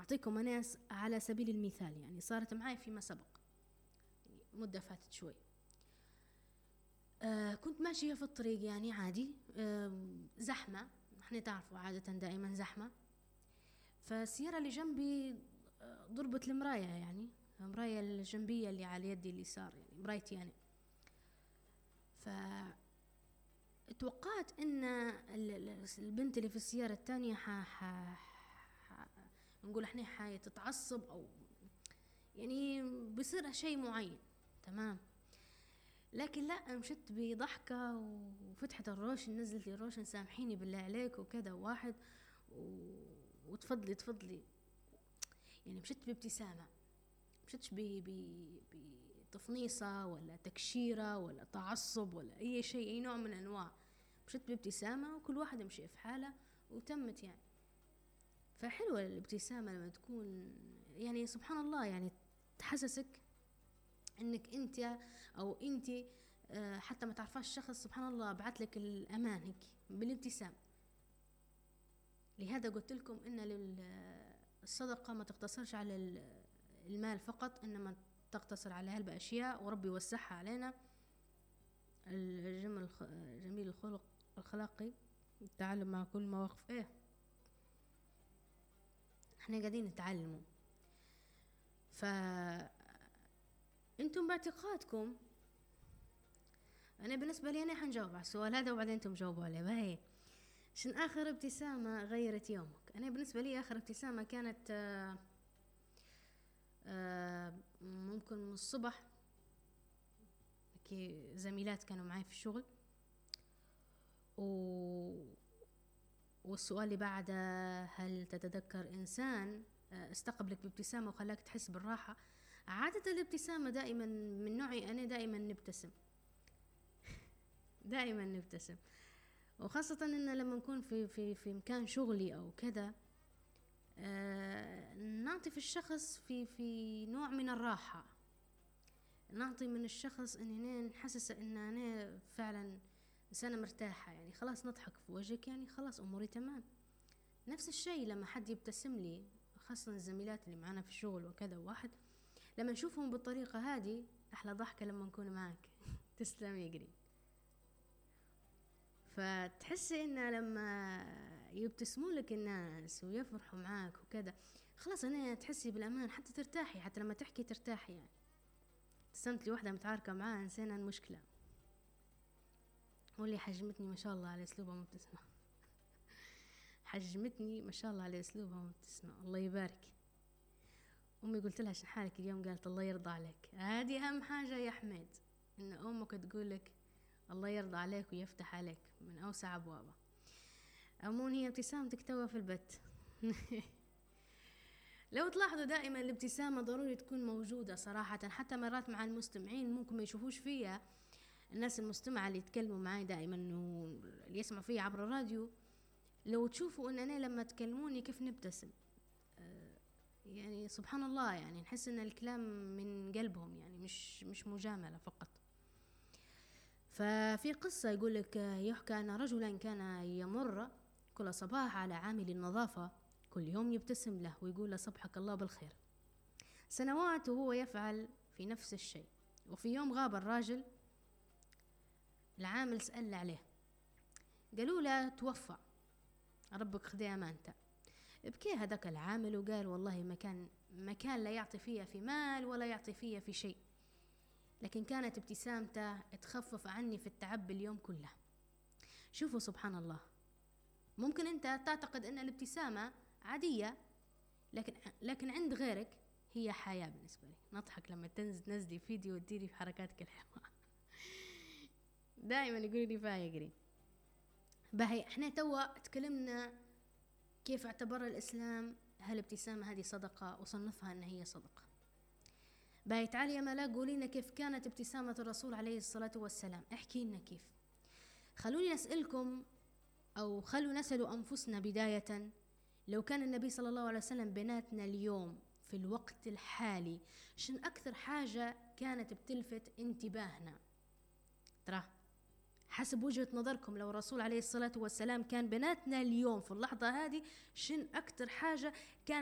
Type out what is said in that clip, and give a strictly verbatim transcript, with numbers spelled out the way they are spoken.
أعطيكم أنا على سبيل المثال، يعني صارت معي فيما سبق، يعني مدة فاتت شوي. آه كنت ماشية في الطريق يعني عادي، آه زحمة، احنا تعرفوا عادة دائما زحمة. فالسيارة اللي جنبي آه ضربت المراية، يعني المراية الجنبية اللي على يدي اليسار، يعني مرايتي يعني. فتوقعت ان البنت اللي في السيارة الثانية ح... ح... ح... نقول احنا حتتعصب او يعني بيصير شيء معين، تمام. لكن لا، مشت بضحكة وفتحت الروشن، نزلت لي الروشن سامحيني بالله عليك وكذا واحد و... وتفضلي تفضلي، يعني مشت بابتسامة، مشتش بتفنيصة ولا تكشيرة ولا تعصب ولا أي شيء، أي نوع من أنواع. مشت بابتسامة وكل واحد يمشي في حاله وتمت يعني. فحلوة الابتسامة لما تكون يعني سبحان الله، يعني تحسسك انك انت او انت حتى ما تعرفاش الشخص، سبحان الله بعت لك الامان هيك بالابتسام. لهذا قلت لكم ان الصدقة ما تقتصرش على المال فقط، انما تقتصر على هالاشياء، وربي يوسعها علينا. الجمل جميل الخلق الخلاقي، التعلم مع كل مواقف. ايه احنا قاعدين نتعلموا. ف انتم باعتقادكم، انا بالنسبه لي انا حنجاوب على السؤال هذا وبعدين انتم جاوبوا عليه. باهي شن اخر ابتسامه غيرت يومك؟ انا بالنسبه لي اخر ابتسامه كانت آآ آآ ممكن من الصبح، كي زميلات كانوا معي في الشغل، و والسؤال اللي بعده، هل تتذكر انسان استقبلك بابتسامه وخلاك تحس بالراحه؟ عاده الابتسامه دائما من نوعي انا، دائما نبتسم دائما نبتسم، وخاصة إن لما نكون في في في مكان شغلي أو كذا، آه نعطي في الشخص في في نوع من الراحة، نعطي من الشخص إني نحسس إن أنا فعلا إنسانة مرتاحة، يعني خلاص نضحك في وجهك، يعني خلاص أموري تمام. نفس الشيء لما حد يبتسم لي، خاصة الزميلات اللي معنا في الشغل وكذا، واحد لما نشوفهم بالطريقة هذه، أحلى ضحكة لما نكون معك تسلم يا قريب. فتحسي ان لما يبتسموا لك الناس ويفرحوا معاك وكذا، خلاص انا تحسي بالامان، حتى ترتاحي، حتى لما تحكي ترتاحي. يعني ابتسمت لي واحده متعاركه معاها، نسينا المشكله، واللي حجمتني ما شاء الله على اسلوبها مبتسمه حجمتني ما شاء الله على اسلوبها مبتسمه، الله يبارك. امي قلت لها شن حالك اليوم؟ قالت الله يرضى عليك. هذه اهم حاجه يا حميد، ان امك تقول لك الله يرضى عليك ويفتح عليك من أوسع أبوابه. أمون هي ابتسامتك توا في البت لو تلاحظوا دائما الابتسامة ضروري تكون موجودة صراحة، حتى مرات مع المستمعين ممكن ما يشوفوش فيها، الناس المستمعة اللي يتكلموا معي دائما واللي يسمعوا فيها عبر الراديو، لو تشوفوا أن أنا لما تكلموني كيف نبتسم، يعني سبحان الله، يعني نحس أن الكلام من قلبهم، يعني مش مش مجاملة فقط. ففي قصة يقول لك، يحكى أن رجلا كان يمر كل صباح على عامل النظافة، كل يوم يبتسم له ويقول له صبحك الله بالخير. سنوات وهو يفعل في نفس الشيء، وفي يوم غاب الراجل، العامل سأل عليه، قالوا له توفى، ربك خذي أمانته. بكي هذاك العامل وقال والله مكان مكان لا يعطي فيه في مال ولا يعطي فيه في شيء، لكن كانت ابتسامته تخفف عني في التعب اليوم كله. شوفوا سبحان الله، ممكن انت تعتقد ان الابتسامة عادية، لكن لكن عند غيرك هي حياة. بالنسبة لي نضحك لما تنزلي فيديو وتديري في حركاتك الحلوة دائما يقولوا لي فيها يقري. باهي احنا توا تكلمنا كيف اعتبر الاسلام هالابتسامة هذه صدقة وصنفها ان هي صدقة. باهي تعالي يا ملاك قولي لنا كيف كانت ابتسامة الرسول عليه الصلاة والسلام، احكي لنا كيف. خلوني نسألكم أو خلوا نسألوا أنفسنا بداية، لو كان النبي صلى الله عليه وسلم بيناتنا اليوم في الوقت الحالي، شن أكثر حاجة كانت بتلفت انتباهنا؟ ترى حسب وجهة نظركم، لو الرسول عليه الصلاة والسلام كان بيناتنا اليوم في اللحظة هذه، شن أكثر حاجة كانت